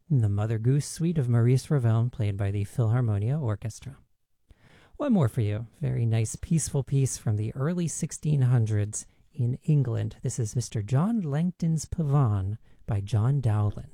The Mother Goose Suite of Maurice Ravel, played by the Philharmonia Orchestra. One more for you. Very nice, peaceful piece from the early 1600s in England. This is Mr. John Langton's Pavane by John Dowland.